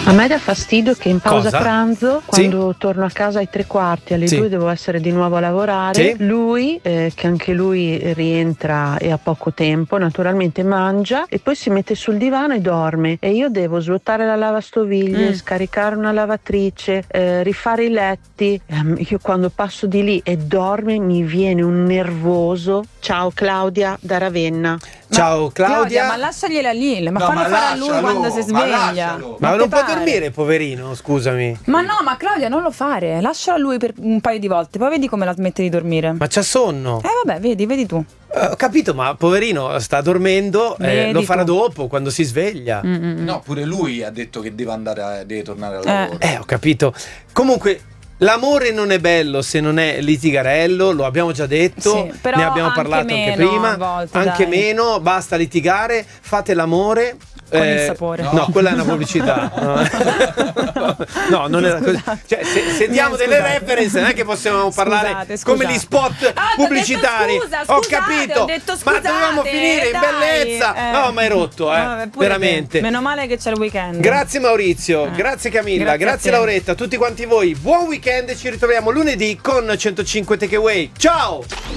A me dà fastidio che in pausa Cosa? pranzo, quando torno a casa ai 3:15, alle 2 devo essere di nuovo a lavorare, lui, che anche lui rientra e ha poco tempo, naturalmente mangia e poi si mette sul divano e dorme e io devo svuotare la lavastoviglie, scaricare una lavatrice, rifare i letti. Io quando passo di lì e dorme mi viene un nervoso. Ciao Claudia da Ravenna. Ciao Claudia. Ma lasciagliela lì, ma No, fallo ma fare a lui lascialo, quando si ma sveglia. lascialo. Ma te non può pare? dormire, poverino, scusami. Ma no, ma Claudia non lo fare, lasciala a lui per un paio di volte, poi vedi come la smette di dormire. Ma c'ha sonno. Vabbè, vedi tu. Ho capito, ma poverino sta dormendo, Vedi lo farà tu. dopo, quando si sveglia. No, pure lui ha detto che deve tornare al lavoro. Ho capito. Comunque, l'amore non è bello se non è litigarello, lo abbiamo già detto, Sì, però ne abbiamo anche parlato anche meno prima. a volte, Anche dai. meno, basta litigare, fate l'amore. Con il sapore. No, quella è una pubblicità. No, non era così. Cioè, se diamo delle Scusate. reference, non è che possiamo parlare Scusate. come gli spot Ah, t'ho pubblicitari. detto scusa, Ho scusate, capito. ho detto ma scusate, dovevamo finire in dai, bellezza. No, ma è rotto, Vabbè, pure veramente. te. Meno male che c'è il weekend. Grazie Maurizio, grazie Camilla, Grazie a grazie te. Lauretta, a tutti quanti voi. Buon weekend, ci ritroviamo lunedì con 105 Takeaway. Ciao!